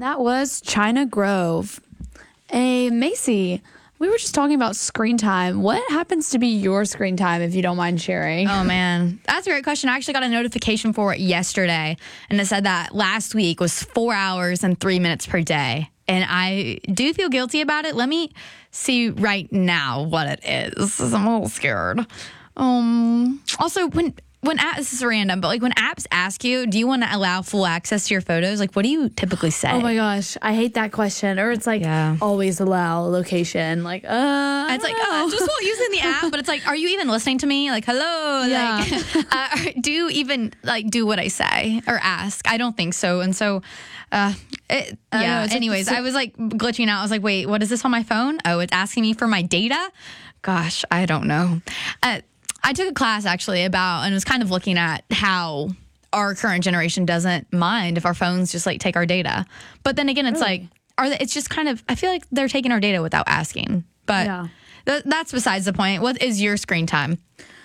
That was China Grove. Hey, Macy, we were just talking about screen time. What happens to be your screen time, if you don't mind sharing? Oh, man. That's a great question. I actually got a notification for it yesterday, and it said that last week was 4 hours and 3 minutes per day. And I do feel guilty about it. Let me see right now what it is. I'm a little scared. Also, when apps, this is random, but like when apps ask you, do you want to allow full access to your photos? Like, what do you typically say? Oh my gosh, I hate that question. Or it's like, always allow location. Like, it's like, just while using the app, but it's like, are you even listening to me? Like, hello? Yeah. Like, do you even like do what I say or ask? I don't think so. And so, anyways, I was like glitching out. I was like, wait, what is this on my phone? Oh, it's asking me for my data? Gosh, I don't know. I took a class actually and was kind of looking at how our current generation doesn't mind if our phones just like take our data. But then again, it's like, it's just kind of, I feel like they're taking our data without asking. But that's besides the point. What is your screen time?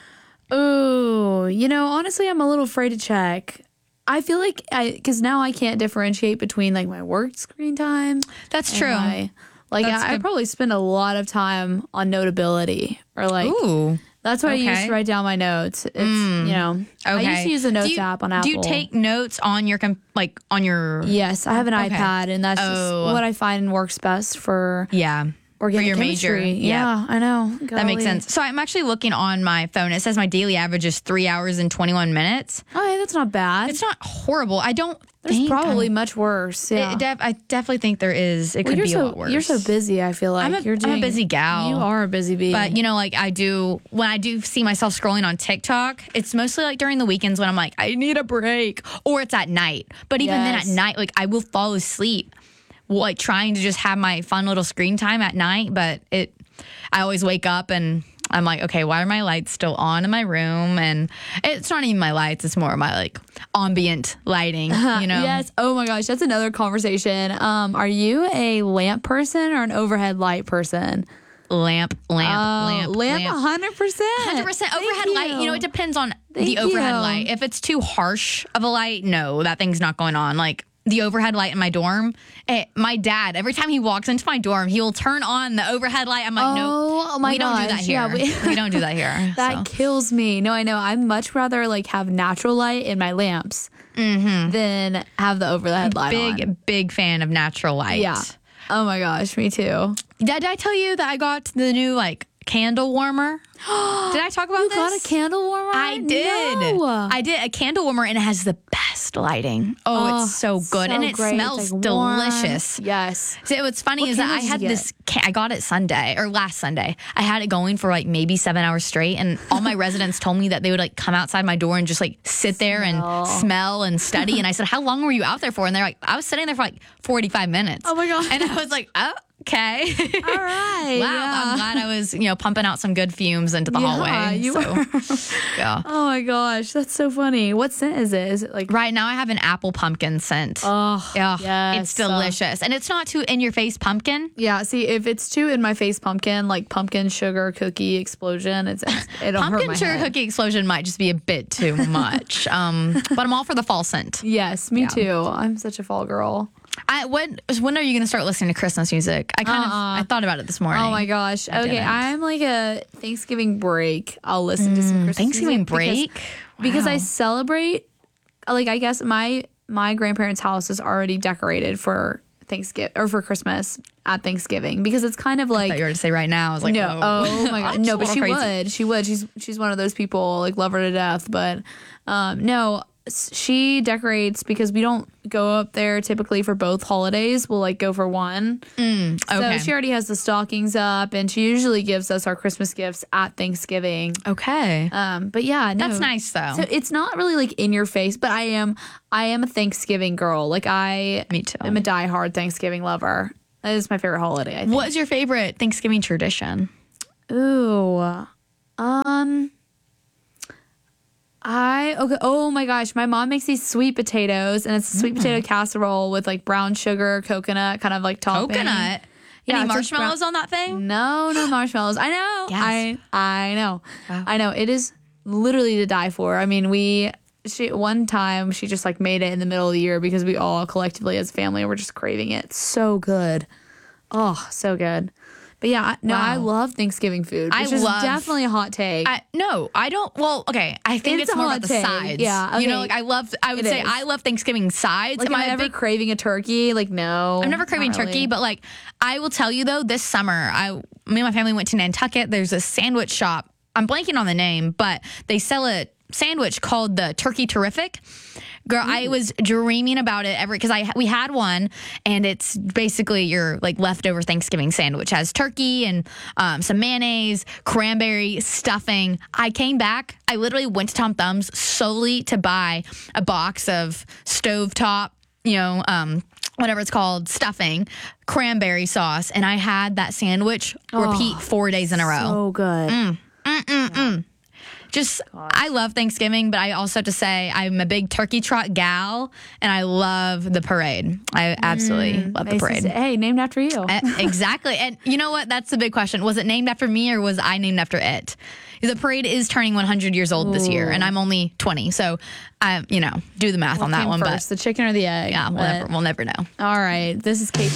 Oh, honestly, I'm a little afraid to check. I feel like because now I can't differentiate between like my work screen time. That's true. I probably spend a lot of time on Notability or like. Ooh. That's what I used to write down my notes. It's, I used to use the Notes app on Apple. Do you take notes on your Yes, I have an iPad, and that's just what I find works best for organic chemistry. Major. Yeah, I know. Golly. That makes sense. So I'm actually looking on my phone. It says my daily average is 3 hours and 21 minutes. Oh, hey, that's not bad. It's not horrible. There's probably much worse. Yeah. I definitely think there is. It could be a lot worse. You're so busy, I feel like. I'm a busy gal. You are a busy bee. But, when I do see myself scrolling on TikTok, it's mostly like during the weekends when I'm like, I need a break. Or it's at night. But even then at night, like I will fall asleep, like trying to just have my fun little screen time at night. But I always wake up and I'm like, okay, why are my lights still on in my room? And it's not even my lights. It's more my like ambient lighting, Yes. Oh my gosh. That's another conversation. Are you a lamp person or an overhead light person? Lamp. 100%. 100%. Overhead light. It depends on the overhead light. If it's too harsh of a light, no, that thing's not going on. Like, the overhead light in my dorm. My dad, every time he walks into my dorm, he will turn on the overhead light. I'm like, no, we don't do that here. Yeah, we don't do that here. That kills me. No, I know. I'd much rather like have natural light in my lamps than have the overhead light on. Big fan of natural light. Yeah. Oh my gosh, me too. Did I tell you that I got the new like candle warmer? Did I talk about this? You got a candle warmer? I did. No. I did a candle warmer, and it has the best lighting. Oh, it's so good, and it smells delicious. Yes. So what's funny is that I had this. I got it last Sunday. I had it going for like maybe 7 hours straight, and all my residents told me that they would like come outside my door and just like sit there and smell and study. And I said, "How long were you out there for?" And they're like, "I was sitting there for like 45 minutes." Oh my god! And I was like, "Oh." Okay. All right. Wow. Yeah. I'm glad I was, pumping out some good fumes into the hallway. You were. Yeah. Oh my gosh, that's so funny. What scent is it? Is it like right now? I have an apple pumpkin scent. Oh, yes. It's delicious, and it's not too in your face pumpkin. Yeah. See, if it's too in my face pumpkin, like pumpkin sugar cookie explosion, it'll hurt my Pumpkin sugar head. cookie explosion might just be a bit too much. But I'm all for the fall scent. Yes, me too. I'm such a fall girl. When are you going to start listening to Christmas music? I thought about it this morning. Oh my gosh. Okay, I'm like a Thanksgiving break. I'll listen to some Christmas Thanksgiving music break? Because I celebrate, like I guess my grandparents' house is already decorated for Thanksgiving or for Christmas at Thanksgiving because it's kind of like I thought you were to say right now. I was like, no, oh my god, no, but she crazy. would. She's one of those people, like love her to death, but no. She decorates because we don't go up there typically for both holidays. We'll like go for one. Okay. So she already has the stockings up, and she usually gives us our Christmas gifts at Thanksgiving. Okay. But yeah, no. That's nice though. So it's not really like in your face, but I am a Thanksgiving girl. Like Me too. I'm a diehard Thanksgiving lover. That is my favorite holiday, I think. What is your favorite Thanksgiving tradition? Ooh. Oh my gosh, my mom makes these sweet potatoes, and it's a sweet potato casserole with like brown sugar, coconut, kind of like topping. Coconut? Yeah, Any marshmallows on that thing? No marshmallows. I know. Yes. I know. Wow. I know. It is literally to die for. I mean, one time she just like made it in the middle of the year because we all collectively as a family were just craving it. So good. Oh, so good. But yeah, no, Wow. I love Thanksgiving food, which is definitely a hot take. No, I don't. Well, okay. I think it's a more hot about the take. sides. Yeah, You know, okay. like I would say is. I love Thanksgiving sides. Like, am I ever craving a turkey? Like, no. I'm never craving not really. turkey, but like I will tell you though, this summer, me and my family went to Nantucket. There's a sandwich shop. I'm blanking on the name, but they sell a sandwich called the Turkey Terrific. Girl, I was dreaming about it because we had one, and it's basically your like leftover Thanksgiving sandwich. It has turkey and some mayonnaise, cranberry stuffing. I came back. I literally went to Tom Thumbs solely to buy a box of stovetop, whatever it's called, stuffing, cranberry sauce, and I had that sandwich repeat 4 days in a row. So good. I love Thanksgiving, but I also have to say I'm a big turkey trot gal, and I love the parade. I absolutely love the parade. Hey, named after you. Exactly. And you know what? That's the big question. Was it named after me or was I named after it? The parade is turning 100 years old this year, and I'm only 20. So, do the math on that one. First, the chicken or the egg? Yeah, we'll never know. All right. This is Kate.